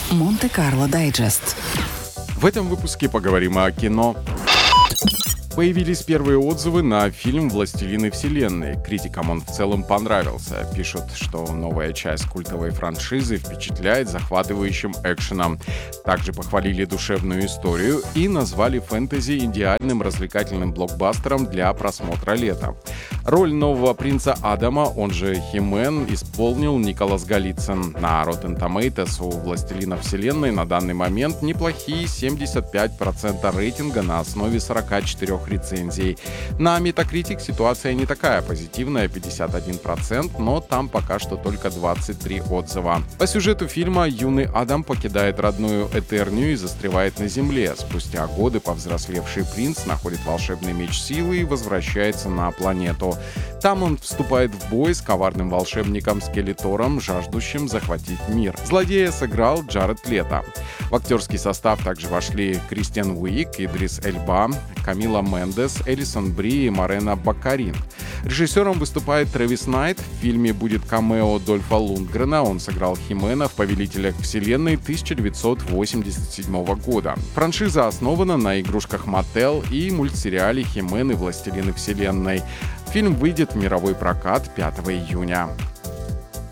Монте-Карло Дайджест. В этом выпуске поговорим о кино. Появились первые отзывы на фильм «Властелины вселенной». Критикам он в целом понравился. Пишут, что новая часть культовой франшизы впечатляет захватывающим экшеном. Также похвалили душевную историю и назвали фэнтези идеальным развлекательным блокбастером для просмотра летом. Роль нового принца Адама, он же Хи-Мен, исполнил Николас Голицын. На Rotten Tomatoes у «Властелина вселенной» на данный момент неплохие 75% рейтинга на основе 44 рецензий. На Metacritic ситуация не такая позитивная, 51%, но там пока что только 23 отзыва. По сюжету фильма юный Адам покидает родную Этернию и застревает на Земле. Спустя годы повзрослевший принц находит волшебный меч силы и возвращается на планету. Там он вступает в бой с коварным волшебником Скелетором, жаждущим захватить мир. Злодея сыграл Джаред Лето. В актерский состав также вошли Кристиан Уиг, Идрис Эльба, Камила Мендес, Элисон Бри и Морена Баккарин. Режиссером выступает Трэвис Найт. В фильме будет камео Дольфа Лундгрена. Он сыграл Хи-Мена в «Повелителях вселенной» 1987 года. Франшиза основана на игрушках Mattel и мультсериале «Хи-Мен и Властелины вселенной». Фильм выйдет в мировой прокат 5 июня.